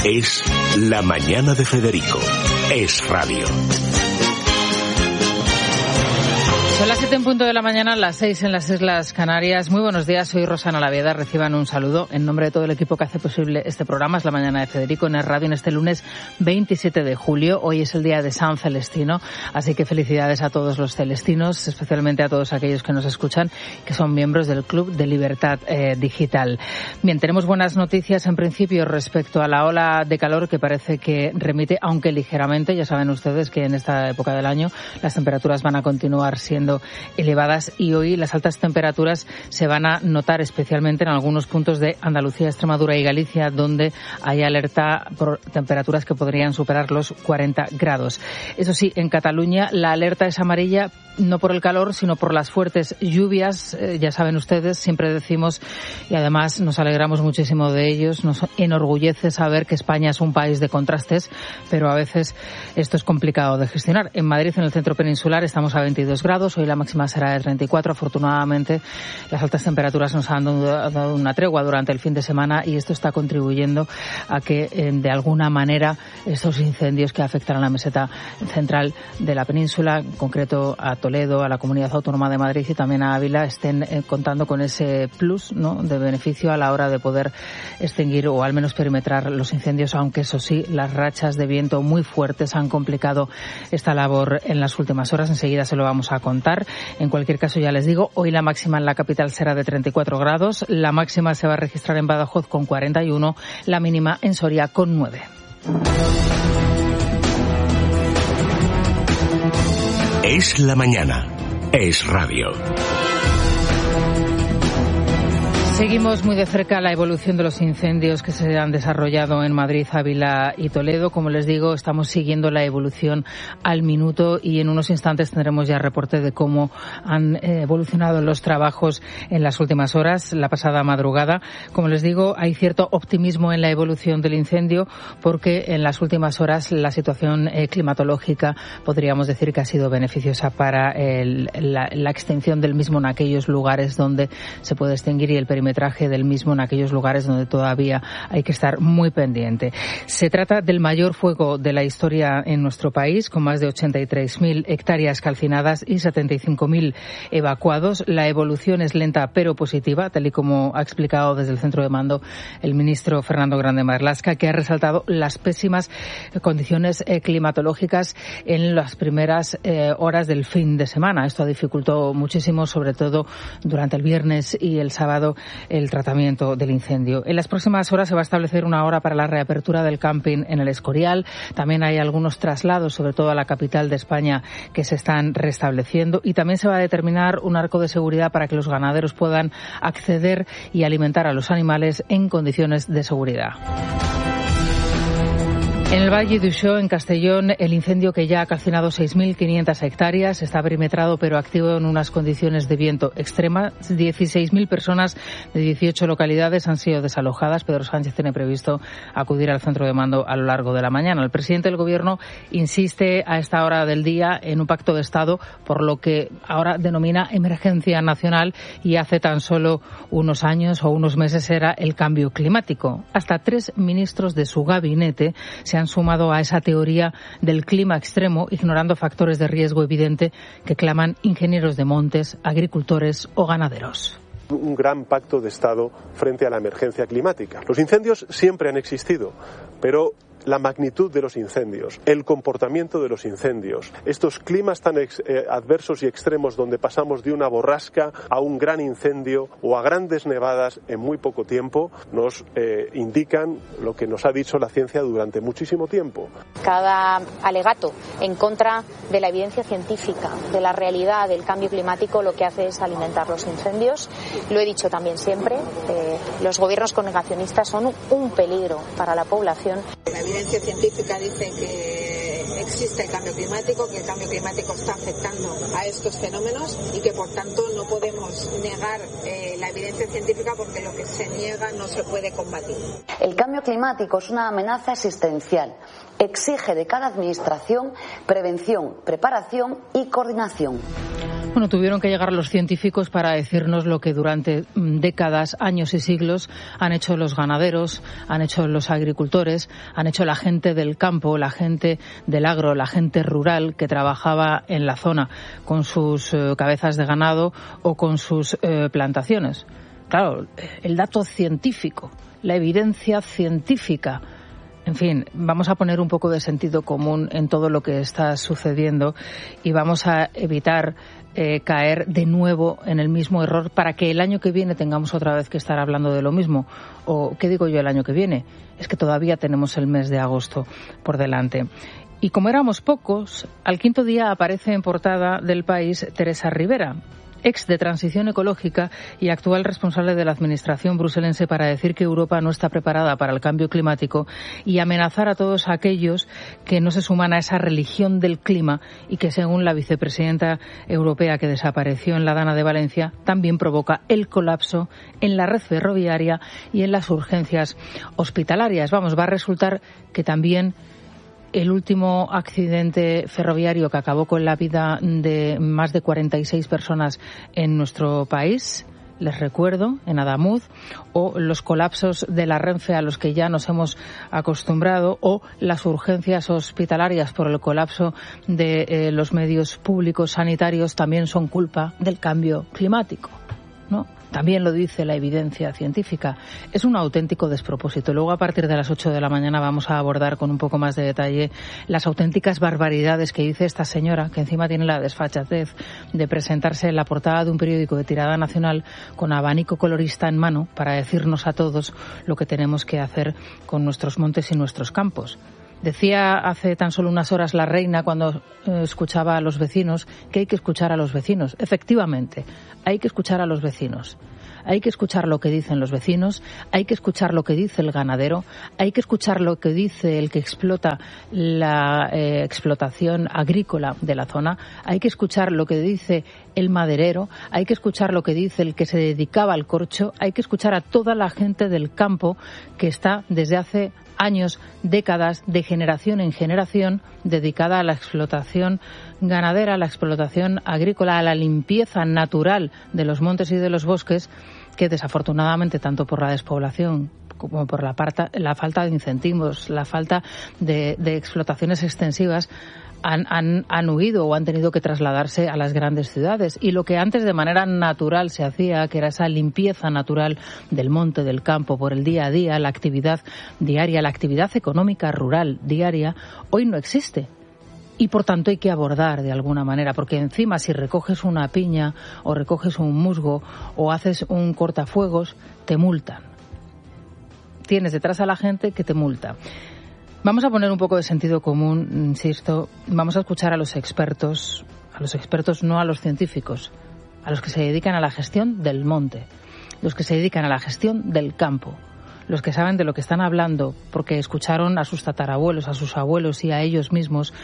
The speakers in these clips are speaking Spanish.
Es La Mañana de Federico. Es radio. Son las 7 en punto de la mañana, las 6 en las Islas Canarias. Muy buenos días, soy Rosana Laveda. Reciban un saludo en nombre de todo el equipo que hace posible este programa. Es La Mañana de Federico en Es Radio en este lunes 27 de julio. Hoy es el día de San Celestino, así que felicidades a todos los celestinos, especialmente a todos aquellos que nos escuchan, que son miembros del Club de Libertad Digital. Bien, tenemos buenas noticias en principio respecto a la ola de calor que parece que remite, aunque ligeramente. Ya saben ustedes que en esta época del año las temperaturas van a continuar siendo elevadas y hoy las altas temperaturas se van a notar especialmente en algunos puntos de Andalucía, Extremadura y Galicia, donde hay alerta por temperaturas que podrían superar los 40 grados. Eso sí, en Cataluña la alerta es amarilla, no por el calor, sino por las fuertes lluvias. Ya saben ustedes, siempre decimos, y además nos alegramos muchísimo de ellos, nos enorgullece saber que España es un país de contrastes, pero a veces esto es complicado de gestionar. En Madrid, en el centro peninsular, estamos a 22 grados, hoy la máxima será de 34. Afortunadamente, las altas temperaturas nos han dado una tregua durante el fin de semana y esto está contribuyendo a que, de alguna manera, estos incendios que afectan a la meseta central de la península, en concreto a Toledo, a la Comunidad Autónoma de Madrid y también a Ávila, estén contando con ese plus, ¿no?, de beneficio a la hora de poder extinguir o al menos perimetrar los incendios, aunque eso sí, las rachas de viento muy fuertes han complicado esta labor en las últimas horas. Enseguida se lo vamos a contar. En cualquier caso, ya les digo, hoy la máxima en la capital será de 34 grados, la máxima se va a registrar en Badajoz con 41, la mínima en Soria con 9. Es la mañana. Es radio. Seguimos muy de cerca la evolución de los incendios que se han desarrollado en Madrid, Ávila y Toledo. Como les digo, estamos siguiendo la evolución al minuto y en unos instantes tendremos ya reporte de cómo han evolucionado los trabajos en las últimas horas, la pasada madrugada. Como les digo, hay cierto optimismo en la evolución del incendio porque en las últimas horas la situación climatológica podríamos decir que ha sido beneficiosa para la extinción del mismo en aquellos lugares donde se puede extinguir y el perimetraje del mismo en aquellos lugares donde todavía hay que estar muy pendiente. Se trata del mayor fuego de la historia en nuestro país, con más de 83.000 hectáreas calcinadas y 75.000 evacuados. La evolución es lenta pero positiva, tal y como ha explicado desde el centro de mando el ministro Fernando Grande Marlaska, que ha resaltado las pésimas condiciones climatológicas en las primeras horas del fin de semana. Esto dificultó muchísimo, sobre todo durante el viernes y el sábado, el tratamiento del incendio. En las próximas horas se va a establecer una hora para la reapertura del camping en el Escorial. También hay algunos traslados, sobre todo a la capital de España, que se están restableciendo. Y también se va a determinar un arco de seguridad para que los ganaderos puedan acceder y alimentar a los animales en condiciones de seguridad. En el Valle d'Uixó, en Castellón, el incendio que ya ha calcinado 6.500 hectáreas está perimetrado pero activo en unas condiciones de viento extremas. 16.000 personas de 18 localidades han sido desalojadas. Pedro Sánchez tiene previsto acudir al centro de mando a lo largo de la mañana. El presidente del Gobierno insiste a esta hora del día en un pacto de Estado por lo que ahora denomina emergencia nacional y hace tan solo unos años o unos meses era el cambio climático. Hasta 3 ministros de su gabinete se han sumado a esa teoría del clima extremo, ignorando factores de riesgo evidente que claman ingenieros de montes, agricultores o ganaderos. Un gran pacto de Estado frente a la emergencia climática. Los incendios siempre han existido, pero la magnitud de los incendios, el comportamiento de los incendios, estos climas tan adversos y extremos donde pasamos de una borrasca a un gran incendio o a grandes nevadas en muy poco tiempo, nos indican lo que nos ha dicho la ciencia durante muchísimo tiempo. Cada alegato en contra de la evidencia científica, de la realidad del cambio climático, lo que hace es alimentar los incendios. Lo he dicho también siempre, los gobiernos con negacionistas son un peligro para la población. La evidencia científica dice que existe el cambio climático, que el cambio climático está afectando a estos fenómenos y que por tanto no podemos negar la evidencia científica porque lo que se niega no se puede combatir. El cambio climático es una amenaza existencial. Exige de cada administración prevención, preparación y coordinación. Bueno, tuvieron que llegar los científicos para decirnos lo que durante décadas, años y siglos han hecho los ganaderos, han hecho los agricultores, han hecho la gente del campo, la gente del agro, la gente rural que trabajaba en la zona con sus cabezas de ganado o con sus plantaciones. Claro, el dato científico, la evidencia científica. En fin, vamos a poner un poco de sentido común en todo lo que está sucediendo y vamos a evitar caer de nuevo en el mismo error para que el año que viene tengamos otra vez que estar hablando de lo mismo. ¿O qué digo yo el año que viene? Es que todavía tenemos el mes de agosto por delante. Y como éramos pocos, al quinto día aparece en portada del País Teresa Rivera, ex de Transición Ecológica y actual responsable de la administración bruselense, para decir que Europa no está preparada para el cambio climático y amenazar a todos aquellos que no se suman a esa religión del clima y que, según la vicepresidenta europea que desapareció en la Dana de Valencia, también provoca el colapso en la red ferroviaria y en las urgencias hospitalarias. Vamos, va a resultar que también el último accidente ferroviario que acabó con la vida de más de 46 personas en nuestro país, les recuerdo, en Adamuz, o los colapsos de la Renfe a los que ya nos hemos acostumbrado, o las urgencias hospitalarias por el colapso de los medios públicos sanitarios, también son culpa del cambio climático, ¿no? También lo dice la evidencia científica. Es un auténtico despropósito. Luego, a partir de las 8 de la mañana, vamos a abordar con un poco más de detalle las auténticas barbaridades que dice esta señora, que encima tiene la desfachatez de presentarse en la portada de un periódico de tirada nacional con abanico colorista en mano para decirnos a todos lo que tenemos que hacer con nuestros montes y nuestros campos. Decía hace tan solo unas horas la reina, cuando escuchaba a los vecinos, que hay que escuchar a los vecinos. Efectivamente, hay que escuchar a los vecinos. Hay que escuchar lo que dicen los vecinos, hay que escuchar lo que dice el ganadero, hay que escuchar lo que dice el que explota la explotación agrícola de la zona, hay que escuchar lo que dice el maderero, hay que escuchar lo que dice el que se dedicaba al corcho, hay que escuchar a toda la gente del campo que está desde hace años, décadas, de generación en generación, dedicada a la explotación ganadera, a la explotación agrícola, a la limpieza natural de los montes y de los bosques, que desafortunadamente, tanto por la despoblación como por la falta de incentivos, la falta de explotaciones extensivas, han huido o han tenido que trasladarse a las grandes ciudades. Y lo que antes de manera natural se hacía, que era esa limpieza natural del monte, del campo, por el día a día, la actividad diaria, la actividad económica rural diaria, hoy no existe. Y por tanto hay que abordar de alguna manera, porque encima si recoges una piña o recoges un musgo o haces un cortafuegos, te multan. Tienes detrás a la gente que te multa. Vamos a poner un poco de sentido común, insisto, vamos a escuchar a los expertos no a los científicos, a los que se dedican a la gestión del monte, los que se dedican a la gestión del campo, los que saben de lo que están hablando, porque escucharon a sus tatarabuelos, a sus abuelos y a ellos mismos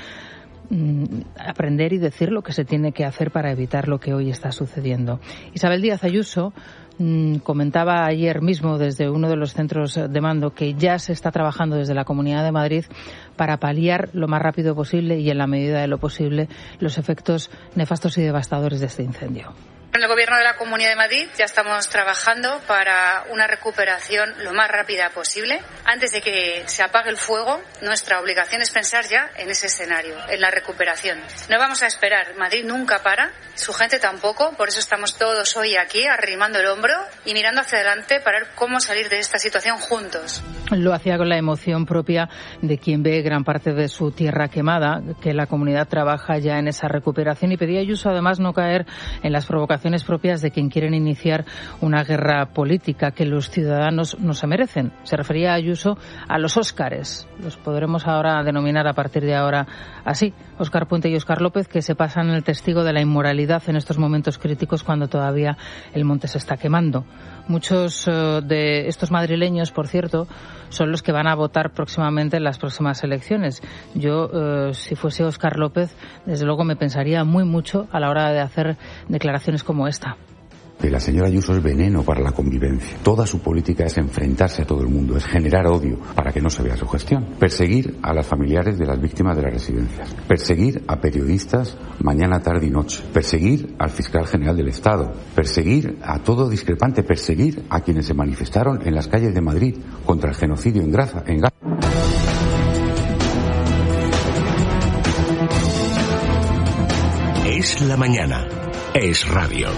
aprender y decir lo que se tiene que hacer para evitar lo que hoy está sucediendo. Isabel Díaz Ayuso comentaba ayer mismo desde uno de los centros de mando que ya se está trabajando desde la Comunidad de Madrid para paliar lo más rápido posible y en la medida de lo posible los efectos nefastos y devastadores de este incendio. En el Gobierno de la Comunidad de Madrid ya estamos trabajando para una recuperación lo más rápida posible. Antes de que se apague el fuego, nuestra obligación es pensar ya en ese escenario, en la recuperación. No vamos a esperar. Madrid nunca para, su gente tampoco. Por eso estamos todos hoy aquí arrimando el hombro y mirando hacia adelante para ver cómo salir de esta situación juntos. Lo hacía con la emoción propia de quien ve gran parte de su tierra quemada, que la comunidad trabaja ya en esa recuperación, y pedía a Ayuso además no caer en las provocaciones propias de quien quieren iniciar una guerra política que los ciudadanos no se merecen. Se refería a Ayuso a los Óscares, los podremos ahora denominar a partir de ahora así, Óscar Puente y Óscar López, que se pasan el testigo de la inmoralidad en estos momentos críticos cuando todavía el monte se está quemando. Muchos de estos madrileños, por cierto, son los que van a votar próximamente en las próximas elecciones. Yo, si fuese Óscar López, desde luego me pensaría muy mucho a la hora de hacer declaraciones como esta. Que la señora Ayuso es veneno para la convivencia. Toda su política es enfrentarse a todo el mundo, es generar odio para que no se vea su gestión. Perseguir a las familiares de las víctimas de las residencias. Perseguir a periodistas mañana, tarde y noche. Perseguir al fiscal general del Estado. Perseguir a todo discrepante. Perseguir a quienes se manifestaron en las calles de Madrid contra el genocidio en Gaza. Es la mañana. Es radio.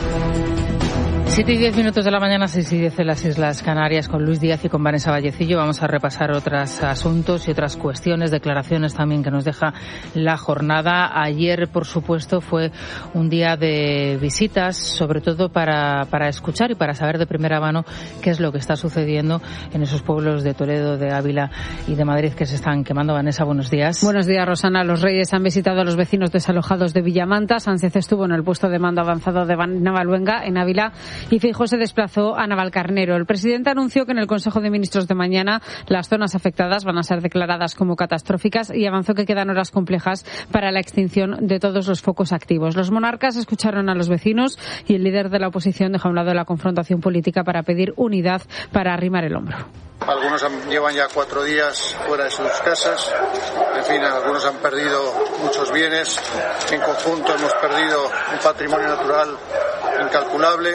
7 y 10 minutos de la mañana, 6 y 10 en las Islas Canarias, con Luis Díaz y con Vanessa Vallecillo. Vamos a repasar otros asuntos y otras cuestiones, declaraciones también que nos deja la jornada. Ayer, por supuesto, fue un día de visitas, sobre todo para escuchar y para saber de primera mano qué es lo que está sucediendo en esos pueblos de Toledo, de Ávila y de Madrid que se están quemando. Vanessa, buenos días. Buenos días, Rosana. Los Reyes han visitado a los vecinos desalojados de Villamanta. Sánchez estuvo en el puesto de mando avanzado de Navaluenga, en Ávila, y Feijóo se desplazó a Navalcarnero. El presidente anunció que en el Consejo de Ministros de mañana las zonas afectadas van a ser declaradas como catastróficas y avanzó que quedan horas complejas para la extinción de todos los focos activos. Los monarcas escucharon a los vecinos y el líder de la oposición dejó a un lado la confrontación política para pedir unidad para arrimar el hombro. Algunos llevan ya 4 días fuera de sus casas. En fin, algunos han perdido muchos bienes. En conjunto hemos perdido un patrimonio natural incalculable.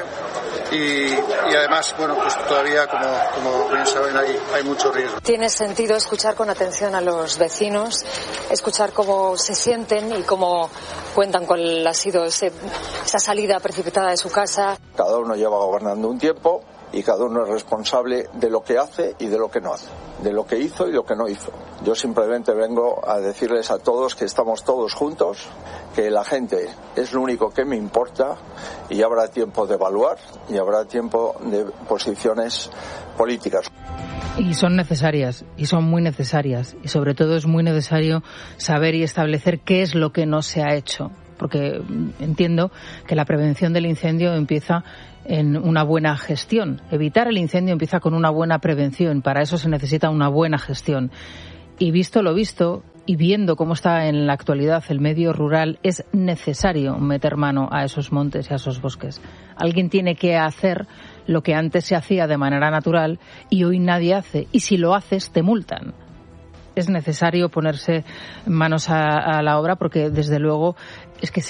Y además, bueno, pues todavía, como bien saben, hay mucho riesgo. Tiene sentido escuchar con atención a los vecinos, escuchar cómo se sienten y cómo cuentan cuál ha sido esa salida precipitada de su casa. Cada uno lleva gobernando un tiempo y cada uno es responsable de lo que hace y de lo que no hace, de lo que hizo y lo que no hizo. Yo simplemente vengo a decirles a todos que estamos todos juntos, que la gente es lo único que me importa y habrá tiempo de evaluar y habrá tiempo de posiciones políticas. Y son necesarias, y son muy necesarias, y sobre todo es muy necesario saber y establecer qué es lo que no se ha hecho, porque entiendo que la prevención del incendio empieza en una buena gestión. Evitar el incendio empieza con una buena prevención. Para eso se necesita una buena gestión. Y visto lo visto, y viendo cómo está en la actualidad el medio rural, es necesario meter mano a esos montes y a esos bosques. Alguien tiene que hacer lo que antes se hacía de manera natural y hoy nadie hace. Y si lo haces, te multan. Es necesario ponerse manos a la obra porque, desde luego, es que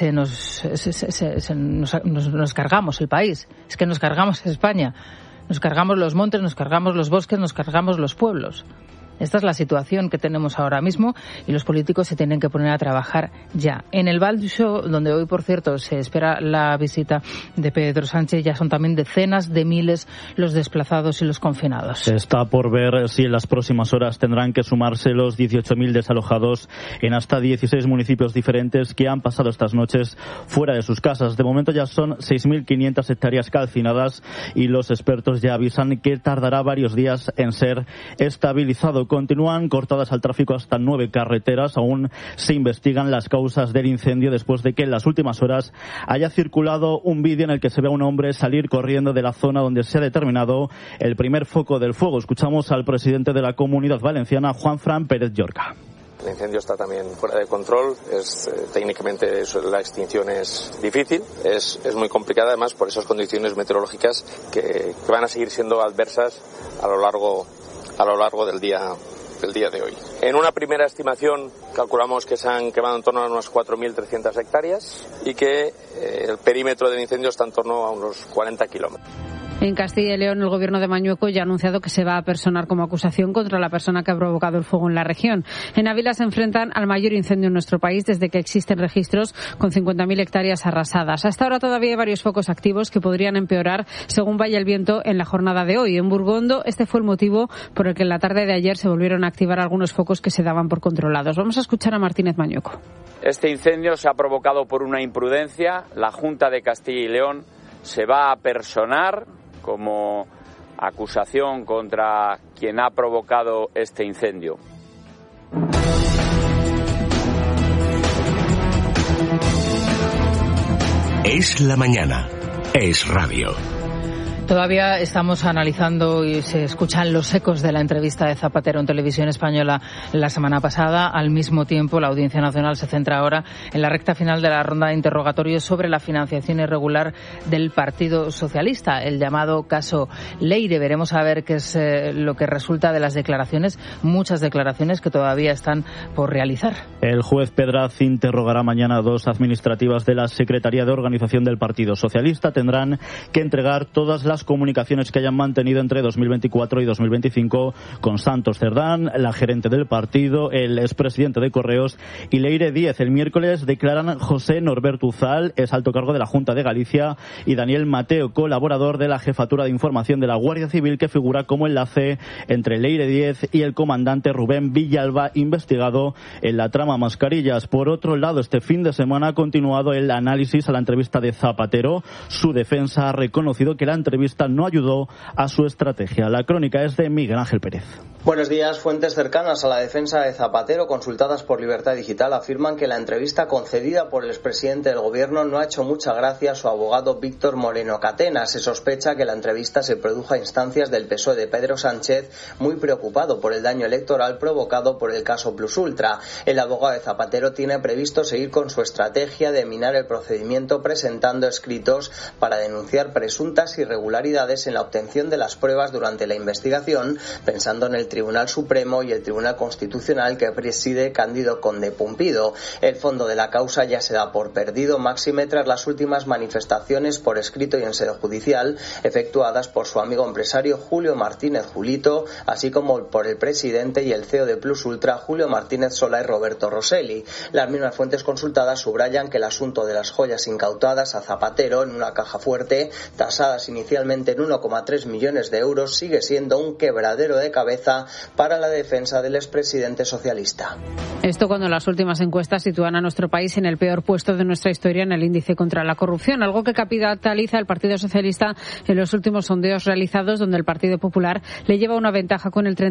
nos cargamos el país, es que nos cargamos España, nos cargamos los montes, nos cargamos los bosques, nos cargamos los pueblos. Esta es la situación que tenemos ahora mismo y los políticos se tienen que poner a trabajar ya. En el Val d'Uixó, donde hoy, por cierto, se espera la visita de Pedro Sánchez, ya son también decenas de miles los desplazados y los confinados. Está por ver si en las próximas horas tendrán que sumarse los 18.000 desalojados en hasta 16 municipios diferentes que han pasado estas noches fuera de sus casas. De momento ya son 6.500 hectáreas calcinadas y los expertos ya avisan que tardará varios días en ser estabilizado. Continúan cortadas al tráfico hasta 9 carreteras. Aún se investigan las causas del incendio después de que en las últimas horas haya circulado un vídeo en el que se ve a un hombre salir corriendo de la zona donde se ha determinado el primer foco del fuego. Escuchamos al presidente de la Comunidad Valenciana, Juanfran Pérez Llorca. El incendio está también fuera de control, técnicamente la extinción es difícil, es muy complicada además por esas condiciones meteorológicas que van a seguir siendo adversas a lo largo del día de hoy. En una primera estimación calculamos que se han quemado en torno a unas 4.300 hectáreas y que el perímetro del incendio está en torno a unos 40 kilómetros. En Castilla y León, el gobierno de Mañueco ya ha anunciado que se va a personar como acusación contra la persona que ha provocado el fuego en la región. En Ávila se enfrentan al mayor incendio en nuestro país desde que existen registros, con 50.000 hectáreas arrasadas. Hasta ahora todavía hay varios focos activos que podrían empeorar según vaya el viento en la jornada de hoy. En Burgondo, este fue el motivo por el que en la tarde de ayer se volvieron a activar algunos focos que se daban por controlados. Vamos a escuchar a Martínez Mañueco. Este incendio se ha provocado por una imprudencia. La Junta de Castilla y León se va a personar como acusación contra quien ha provocado este incendio. Es la mañana. Es radio. Todavía estamos analizando y se escuchan los ecos de la entrevista de Zapatero en Televisión Española la semana pasada. Al mismo tiempo, la Audiencia Nacional se centra ahora en la recta final de la ronda de interrogatorios sobre la financiación irregular del Partido Socialista, el llamado caso Leire. Veremos a ver qué es lo que resulta de las declaraciones, muchas declaraciones que todavía están por realizar. El juez Pedraz interrogará mañana a 2 administrativas de la Secretaría de Organización del Partido Socialista. Tendrán que entregar todas las comunicaciones que hayan mantenido entre 2024 y 2025 con Santos Cerdán, la gerente del partido, el expresidente de Correos y Leire Díez. El miércoles declaran José Norberto Uzal, es alto cargo de la Junta de Galicia, y Daniel Mateo, colaborador de la Jefatura de Información de la Guardia Civil, que figura como enlace entre Leire Díez y el comandante Rubén Villalba, investigado en la trama Mascarillas. Por otro lado, este fin de semana ha continuado el análisis a la entrevista de Zapatero. Su defensa ha reconocido que la entrevista no ayudó a su estrategia. La crónica es de Miguel Ángel Pérez. Buenos días. Fuentes cercanas a la defensa de Zapatero, consultadas por Libertad Digital, afirman que la entrevista concedida por el expresidente del Gobierno no ha hecho mucha gracia a su abogado Víctor Moreno Catena. Se sospecha que la entrevista se produjo a instancias del PSOE de Pedro Sánchez, muy preocupado por el daño electoral provocado por el caso Plus Ultra. El abogado de Zapatero tiene previsto seguir con su estrategia de minar el procedimiento, presentando escritos para denunciar presuntas irregularidades en la obtención de las pruebas durante la investigación, pensando en el Tribunal Supremo y el Tribunal Constitucional que preside Cándido Conde Pumpido. El fondo de la causa ya se da por perdido, máxime tras las últimas manifestaciones por escrito y en sede judicial efectuadas por su amigo empresario Julio Martínez Julito, así como por el presidente y el CEO de Plus Ultra, Julio Martínez Solá, y Roberto Rosselli. Las mismas fuentes consultadas subrayan que el asunto de las joyas incautadas a Zapatero en una caja fuerte, tasadas inicialmente en 1,3 millones de euros, sigue siendo un quebradero de cabeza para la defensa del expresidente socialista. Esto cuando las últimas encuestas sitúan a nuestro país en el peor puesto de nuestra historia en el índice contra la corrupción, algo que capitaliza el Partido Socialista en los últimos sondeos realizados, donde el Partido Popular le lleva una ventaja con el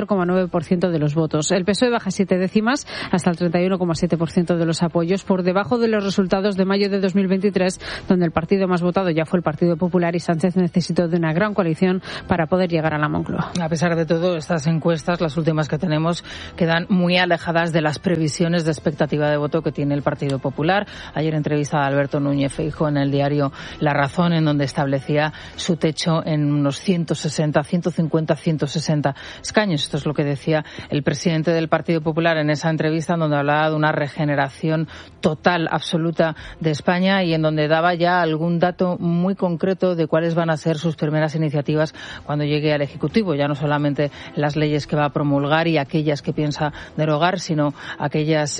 34,9% de los votos. El PSOE baja 7 décimas hasta el 31,7% de los apoyos, por debajo de los resultados de mayo de 2023, donde el partido más votado ya fue el Partido Popular y Sánchez necesitó de una gran coalición para poder llegar a la Moncloa. A pesar de todo, estas encuestas, las últimas que tenemos, quedan muy alejadas de las previsiones de expectativa de voto que tiene el Partido Popular. Ayer entrevista a Alberto Núñez Feijóo en el diario La Razón, en donde establecía su techo en unos 160, 150, 160 escaños. Esto es lo que decía el presidente del Partido Popular en esa entrevista, en donde hablaba de una regeneración total, absoluta de España, y en donde daba ya algún dato muy concreto de cuáles van a ser sus primeras iniciativas cuando llegue al Ejecutivo. Ya no solamente las leyes que va a promulgar y aquellas que piensa derogar, sino aquellas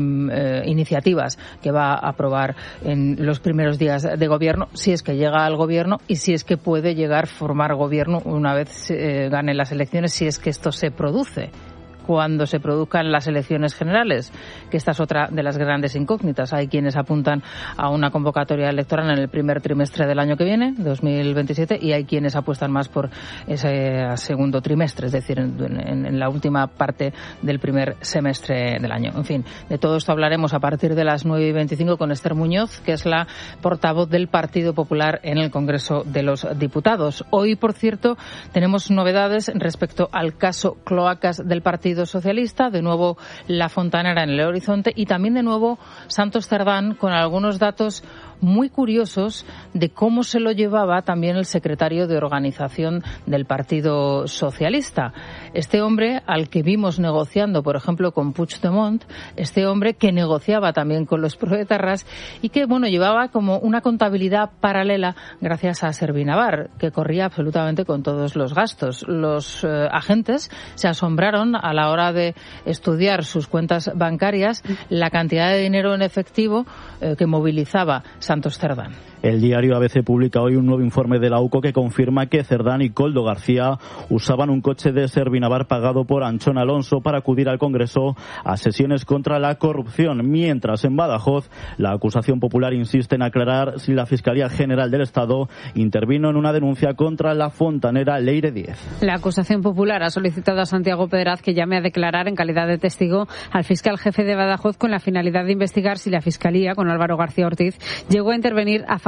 iniciativas que va a aprobar en los primeros días de gobierno, si es que llega al gobierno y si es que puede llegar a formar gobierno una vez gane las elecciones, si es que esto se produce. Cuando se produzcan las elecciones generales, que esta es otra de las grandes incógnitas. Hay quienes apuntan a una convocatoria electoral en el primer trimestre del año que viene, 2027, y hay quienes apuestan más por ese segundo trimestre, es decir, en la última parte del primer semestre del año. En fin, de todo esto hablaremos a partir de las 9:25 con Esther Muñoz, que es la portavoz del Partido Popular en el Congreso de los Diputados. Hoy, por cierto, tenemos novedades respecto al caso Cloacas del Partido Socialista, de nuevo La Fontanera en el horizonte, y también de nuevo Santos Cerdán, con algunos datos muy curiosos de cómo se lo llevaba también el secretario de organización del Partido Socialista. Este hombre al que vimos negociando, por ejemplo, con Puigdemont, este hombre que negociaba también con los proetarras y que, bueno, llevaba como una contabilidad paralela gracias a Servinavar, que corría absolutamente con todos los gastos. Los agentes se asombraron a la hora de estudiar sus cuentas bancarias, la cantidad de dinero en efectivo que movilizaba Santos Cerdán. El diario ABC publica hoy un nuevo informe de la UCO que confirma que Cerdán y Koldo García usaban un coche de Servinavar pagado por Anchón Alonso para acudir al Congreso a sesiones contra la corrupción, mientras en Badajoz la acusación popular insiste en aclarar si la Fiscalía General del Estado intervino en una denuncia contra la fontanera Leire Díez. La acusación popular ha solicitado a Santiago Pedraz que llame a declarar en calidad de testigo al fiscal jefe de Badajoz con la finalidad de investigar si la Fiscalía, con Álvaro García Ortiz, llegó a intervenir a favor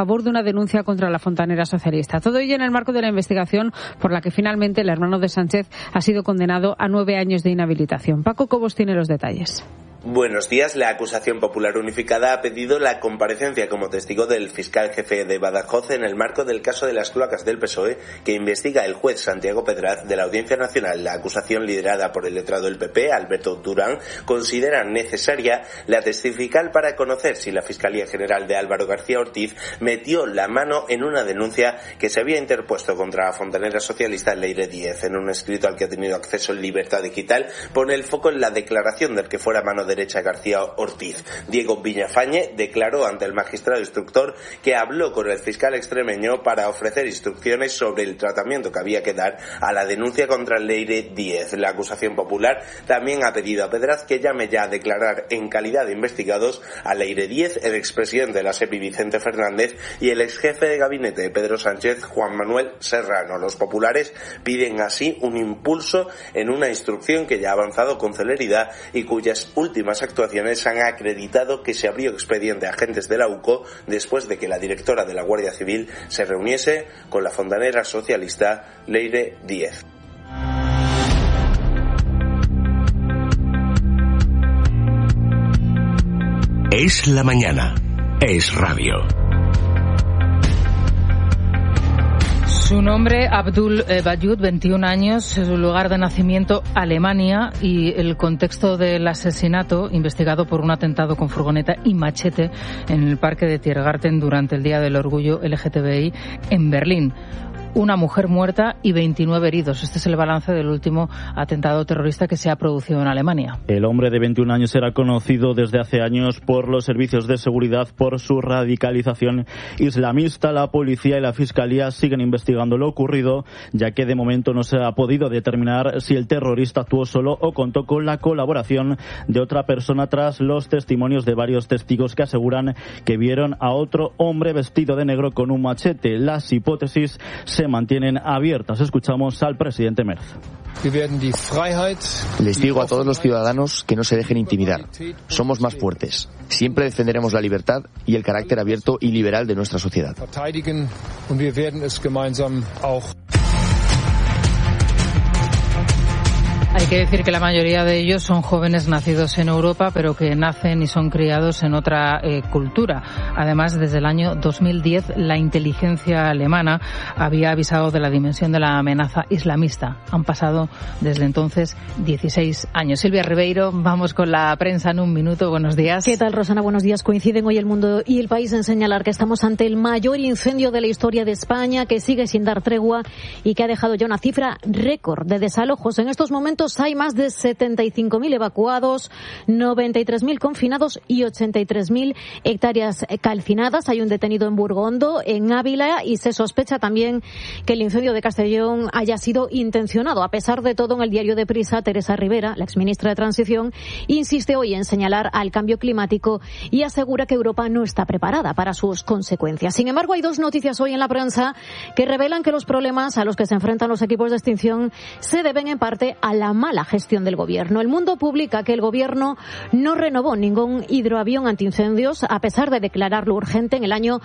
favor de una denuncia contra la fontanera socialista. Todo ello en el marco de la investigación por la que finalmente el hermano de Sánchez ha sido condenado a 9 años de inhabilitación. Paco Cobos tiene los detalles. Buenos días. La acusación popular unificada ha pedido la comparecencia como testigo del fiscal jefe de Badajoz en el marco del caso de las cloacas del PSOE que investiga el juez Santiago Pedraz de la Audiencia Nacional. La acusación, liderada por el letrado del PP, Alberto Durán, considera necesaria la testifical para conocer si la Fiscalía General de Álvaro García Ortiz metió la mano en una denuncia que se había interpuesto contra la fontanera socialista Leire Díez. En un escrito al que ha tenido acceso en Libertad Digital, pone el foco en la declaración del que fuera mano derecha García Ortiz. Diego Villafañe declaró ante el magistrado instructor que habló con el fiscal extremeño para ofrecer instrucciones sobre el tratamiento que había que dar a la denuncia contra Leire Díez. La acusación popular también ha pedido a Pedraz que llame ya a declarar en calidad de investigados a Leire Díez, el expresidente de la SEPI Vicente Fernández y el exjefe de gabinete de Pedro Sánchez, Juan Manuel Serrano. Los populares piden así un impulso en una instrucción que ya ha avanzado con celeridad y cuyas últimas actuaciones han acreditado que se abrió expediente a agentes de la UCO después de que la directora de la Guardia Civil se reuniese con la fontanera socialista Leire Díez. Es la mañana. Es radio. Su nombre, Abdul Bayud, 21 años, su lugar de nacimiento, Alemania, y el contexto del asesinato, investigado por un atentado con furgoneta y machete en el parque de Tiergarten durante el Día del Orgullo LGTBI en Berlín. Una mujer muerta y 29 heridos. Este es el balance del último atentado terrorista que se ha producido en Alemania. El hombre de 21 años era conocido desde hace años por los servicios de seguridad por su radicalización islamista. La policía y la fiscalía siguen investigando lo ocurrido, ya que de momento no se ha podido determinar si el terrorista actuó solo o contó con la colaboración de otra persona, tras los testimonios de varios testigos que aseguran que vieron a otro hombre vestido de negro con un machete. Las hipótesis se mantienen abiertas. Escuchamos al presidente Merz. Les digo a todos los ciudadanos que no se dejen intimidar. Somos más fuertes. Siempre defenderemos la libertad y el carácter abierto y liberal de nuestra sociedad. Hay que decir que la mayoría de ellos son jóvenes nacidos en Europa, pero que nacen y son criados en otra cultura. Además, desde el año 2010, la inteligencia alemana había avisado de la dimensión de la amenaza islamista. Han pasado desde entonces 16 años. Silvia Ribeiro, vamos con la prensa en un minuto. Buenos días. ¿Qué tal, Rosana? Buenos días. Coinciden hoy El Mundo y El País en señalar que estamos ante el mayor incendio de la historia de España, que sigue sin dar tregua y que ha dejado ya una cifra récord de desalojos. En estos momentos hay más de 75.000 evacuados, 93.000 confinados y 83.000 hectáreas calcinadas. Hay un detenido en Burgondo, en Ávila, y se sospecha también que el incendio de Castellón haya sido intencionado. A pesar de todo, en el diario Deprisa, Teresa Rivera, la exministra de Transición, insiste hoy en señalar al cambio climático y asegura que Europa no está preparada para sus consecuencias. Sin embargo, hay dos noticias hoy en la prensa que revelan que los problemas a los que se enfrentan los equipos de extinción se deben en parte a la mala gestión del gobierno. El Mundo publica que el gobierno no renovó ningún hidroavión antiincendios a pesar de declararlo urgente en el año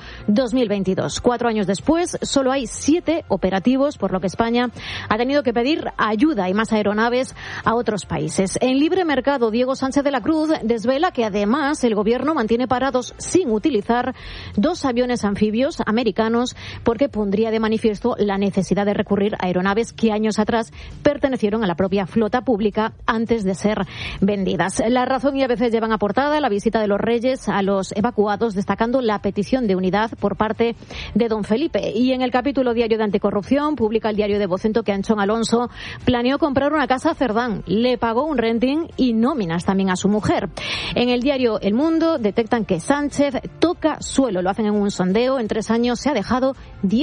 2022. 4 años después, solo hay 7 operativos, por lo que España ha tenido que pedir ayuda y más aeronaves a otros países. En Libre Mercado, Diego Sánchez de la Cruz desvela que además el gobierno mantiene parados sin utilizar 2 aviones anfibios americanos porque pondría de manifiesto la necesidad de recurrir a aeronaves que años atrás pertenecieron a la propia flota pública antes de ser vendidas. La Razón y ABC llevan a portada la visita de los Reyes a los evacuados, destacando la petición de unidad por parte de don Felipe. Y en el capítulo diario de Anticorrupción publica el diario de Vocento que Anchón Alonso planeó comprar una casa a Cerdán, le pagó un renting y nóminas también a su mujer. En el diario El Mundo detectan que Sánchez toca suelo, lo hacen en un sondeo. En 3 años se ha dejado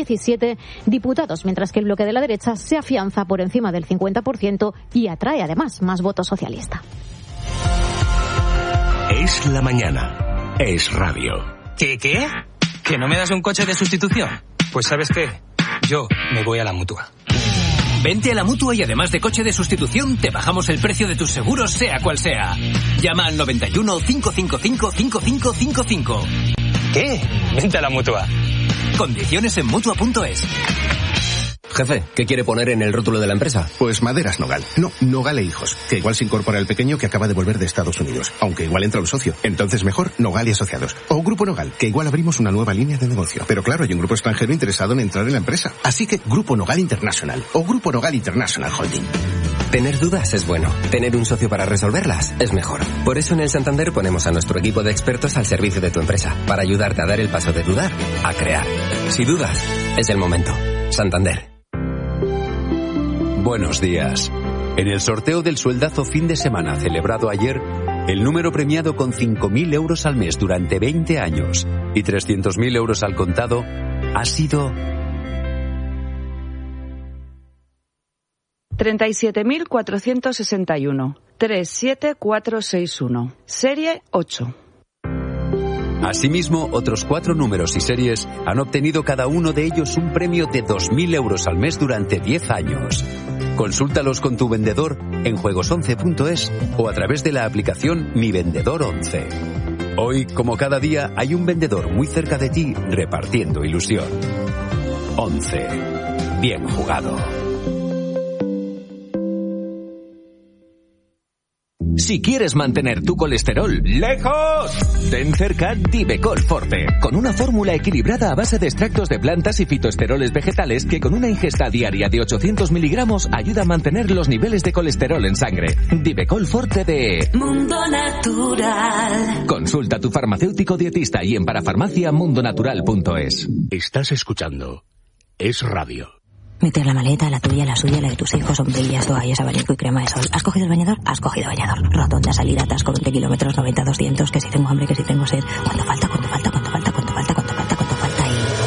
17 diputados, mientras que el bloque de la derecha se afianza por encima del 50% y atrae además más voto socialista. Es la mañana. Es radio. ¿Qué? ¿Que no me das un coche de sustitución? Pues ¿sabes qué? Yo me voy a la Mutua. Vente a la Mutua y además de coche de sustitución, te bajamos el precio de tus seguros, sea cual sea. Llama al 91 555 5555. ¿Qué? Vente a la Mutua. Condiciones en Mutua.es. Jefe, ¿qué quiere poner en el rótulo de la empresa? Pues Maderas Nogal. No, Nogal e Hijos. Que igual se incorpora el pequeño que acaba de volver de Estados Unidos. Aunque igual entra un socio. Entonces mejor Nogal y Asociados. O Grupo Nogal, que igual abrimos una nueva línea de negocio. Pero claro, hay un grupo extranjero interesado en entrar en la empresa. Así que Grupo Nogal International. O Grupo Nogal International Holding. Tener dudas es bueno. Tener un socio para resolverlas es mejor. Por eso en el Santander ponemos a nuestro equipo de expertos al servicio de tu empresa. Para ayudarte a dar el paso de dudar a crear. Si dudas, es el momento. Santander. Buenos días. En el sorteo del sueldazo fin de semana celebrado ayer, el número premiado con 5.000 euros al mes durante 20 años y 300.000 euros al contado ha sido 37.461. 37461. Serie 8. Asimismo, otros 4 números y series han obtenido cada uno de ellos un premio de 2.000 euros al mes durante 10 años. Consúltalos con tu vendedor en juegos11.es o a través de la aplicación Mi Vendedor 11. Hoy, como cada día, hay un vendedor muy cerca de ti repartiendo ilusión. 11. Bien jugado. Si quieres mantener tu colesterol lejos, ten cerca Divecol Forte, con una fórmula equilibrada a base de extractos de plantas y fitoesteroles vegetales que con una ingesta diaria de 800 miligramos ayuda a mantener los niveles de colesterol en sangre. Divecol Forte de Mundo Natural. Consulta a tu farmacéutico dietista y en parafarmaciamundonatural.es. Estás escuchando Es Radio. Meter la maleta, la tuya, la suya, la de tus hijos, sombrillas, toallas, abanico y crema de sol. ¿Has cogido el bañador? Has cogido bañador. Rotonda, salida, atasco, 20 kilómetros, 90, 200, que si tengo hambre, que si tengo sed. ¿Cuánto falta? ¿Cuánto falta? ¿Cuánto falta? ¿Cuánto falta? ¿Cuánto falta? ¿Cuánto falta?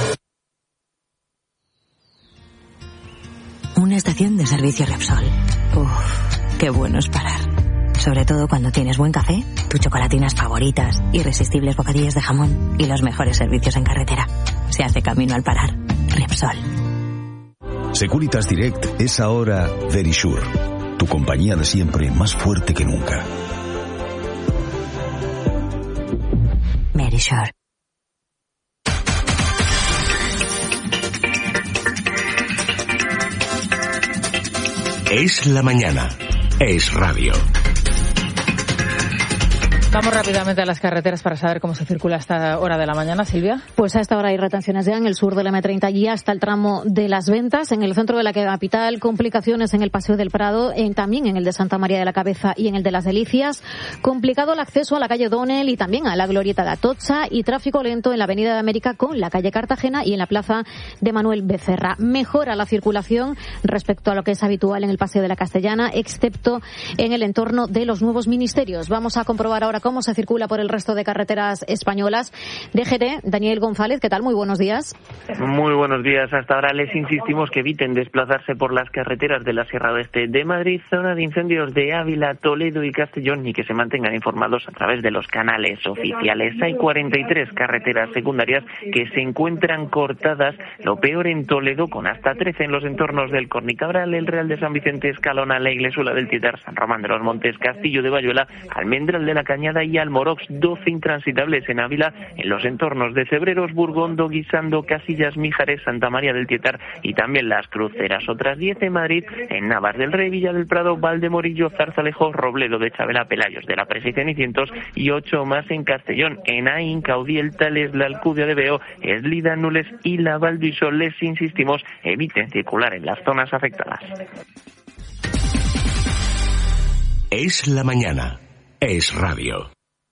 Y... una estación de servicio Repsol. Uf, qué bueno es parar. Sobre todo cuando tienes buen café, tus chocolatinas favoritas, irresistibles bocadillos de jamón y los mejores servicios en carretera. Se hace camino al parar. Repsol. Securitas Direct es ahora Verisure, tu compañía de siempre más fuerte que nunca. Verisure. Es la mañana. Es Radio. Vamos rápidamente a las carreteras para saber cómo se circula a esta hora de la mañana, Silvia. Pues a esta hora hay retenciones ya en el sur del M30 y hasta el tramo de Las Ventas, en el centro de la capital, complicaciones en el Paseo del Prado, también en el de Santa María de la Cabeza y en el de Las Delicias, complicado el acceso a la calle Donel y también a la Glorieta de Atocha y tráfico lento en la Avenida de América con la calle Cartagena y en la plaza de Manuel Becerra. Mejora la circulación respecto a lo que es habitual en el Paseo de la Castellana, excepto en el entorno de los nuevos ministerios. Vamos a comprobar ahora cómo se circula por el resto de carreteras españolas. DGT, Daniel González, ¿qué tal? Muy buenos días. Muy buenos días. Hasta ahora les insistimos que eviten desplazarse por las carreteras de la Sierra Oeste de Madrid, zona de incendios de Ávila, Toledo y Castellón, y que se mantengan informados a través de los canales oficiales. Hay 43 carreteras secundarias que se encuentran cortadas, lo peor en Toledo, con hasta 13 en los entornos del Cornicabral, el Real de San Vicente, Escalona, la Iglesuela del Tietar, San Román de los Montes, Castillo de Bayuela, Almendral de la Cañada y Almorox, 12 intransitables en Ávila, en los entornos de Cebreros, Burgondo, Guisando, Casillas, Mijares, Santa María del Tietar y también Las Cruceras. Otras 10 en Madrid, en Navas del Rey, Villa del Prado, Valdemorillo, Zarzalejo, Robledo de Chabela, Pelayos de la Presa y Cenicientos y 8 más en Castellón, en Aín, Caudiel, Tales, la Alcudia de Veo, Eslida, Nules y la Valduisol. Les insistimos, eviten circular en las zonas afectadas. Es la mañana. Es Radio.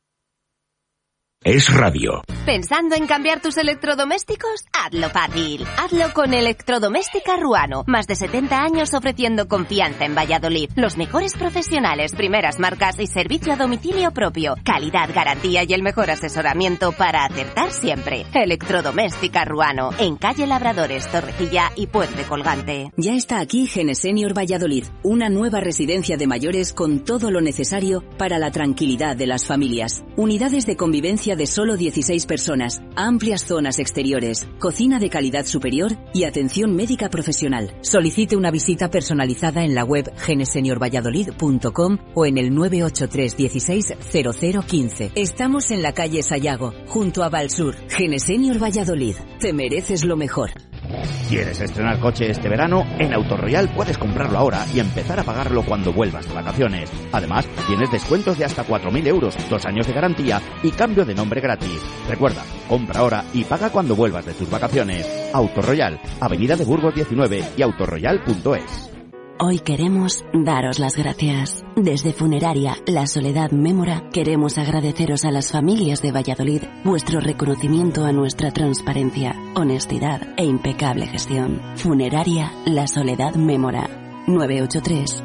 Es Radio. ¿Pensando en cambiar tus electrodomésticos? Hazlo fácil. Hazlo con Electrodoméstica Ruano. Más de 70 años ofreciendo confianza en Valladolid. Los mejores profesionales, primeras marcas y servicio a domicilio propio. Calidad, garantía y el mejor asesoramiento para acertar siempre. Electrodoméstica Ruano. En calle Labradores, Torrecilla y Puente Colgante. Ya está aquí Genesenior Valladolid. Una nueva residencia de mayores con todo lo necesario para la tranquilidad de las familias. Unidades de convivencia estancia de solo 16 personas, amplias zonas exteriores, cocina de calidad superior y atención médica profesional. Solicite una visita personalizada en la web geneseniorvalladolid.com o en el 983 16 0015. Estamos en la calle Sayago, junto a Valsur. Genesenior Valladolid. Te mereces lo mejor. ¿Quieres estrenar coche este verano? En Autoroyal puedes comprarlo ahora y empezar a pagarlo cuando vuelvas de vacaciones. Además, tienes descuentos de hasta 4.000 euros, 2 años de garantía y cambio de nombre gratis. Recuerda, compra ahora y paga cuando vuelvas de tus vacaciones. Autoroyal, Avenida de Burgos 19 y autoroyal.es. Hoy queremos daros las gracias. Desde Funeraria La Soledad Mémora queremos agradeceros a las familias de Valladolid vuestro reconocimiento a nuestra transparencia, honestidad e impecable gestión. Funeraria La Soledad Mémora. 983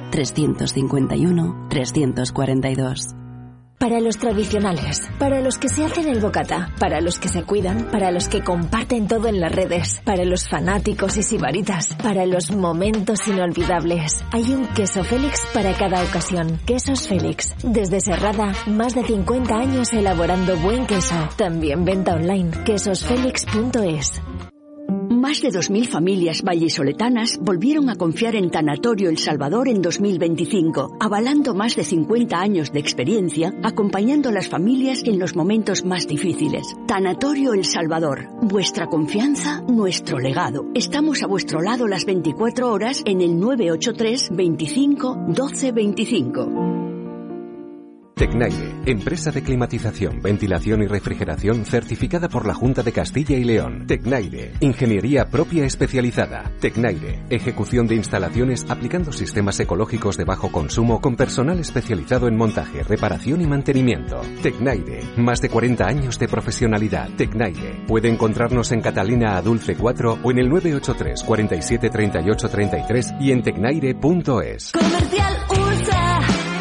351 342. Para los tradicionales, para los que se hacen el bocata, para los que se cuidan, para los que comparten todo en las redes, para los fanáticos y sibaritas, para los momentos inolvidables. Hay un queso Félix para cada ocasión. Quesos Félix. Desde Serrada, más de 50 años elaborando buen queso. También venta online. quesosfelix.es. Más de 2.000 familias vallisoletanas volvieron a confiar en Tanatorio El Salvador en 2025, avalando más de 50 años de experiencia, acompañando a las familias en los momentos más difíciles. Tanatorio El Salvador, vuestra confianza, nuestro legado. Estamos a vuestro lado las 24 horas en el 983 25 12 25. Tecnaire, empresa de climatización, ventilación y refrigeración certificada por la Junta de Castilla y León. Tecnaire, ingeniería propia especializada. Tecnaire, ejecución de instalaciones aplicando sistemas ecológicos de bajo consumo con personal especializado en montaje, reparación y mantenimiento. Tecnaire, más de 40 años de profesionalidad. Tecnaire, puede encontrarnos en Catalina Adulce 4 o en el 983 47 38 33 y en tecnaire.es. Comercial USA.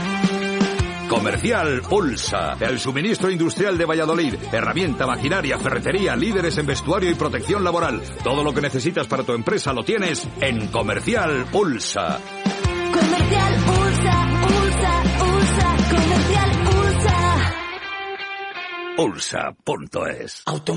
Comercial Ulsa, el suministro industrial de Valladolid, herramienta, maquinaria, ferretería, líderes en vestuario y protección laboral. Todo lo que necesitas para tu empresa lo tienes en Comercial Ulsa. Comercial USA, USA, USA, Comercial USA. Ulsa.es.